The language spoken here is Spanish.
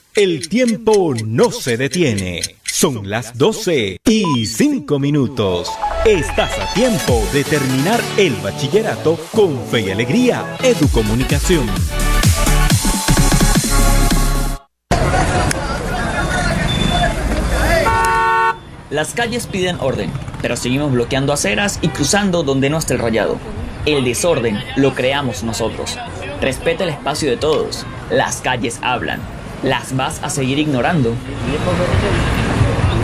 El tiempo no se detiene. Son las 12:05. Estás a tiempo de terminar el bachillerato con fe y alegría. Educomunicación. Las calles piden orden, pero seguimos bloqueando aceras y cruzando donde no está el rayado. El desorden lo creamos nosotros. Respeta el espacio de todos. Las calles hablan. ¿Las vas a seguir ignorando?